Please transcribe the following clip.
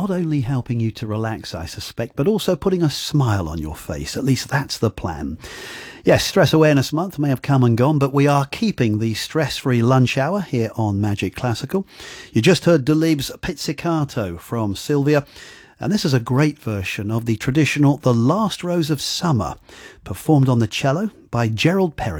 not only helping you to relax, I suspect, but also putting a smile on your face. At least that's the plan. Yes, Stress Awareness Month may have come and gone, but we are keeping the stress-free lunch hour here on Magic Classical. You just heard Delibes' Pizzicato from Sylvia, and this is a great version of the traditional The Last Rose of Summer, performed on the cello by Gerald Perry.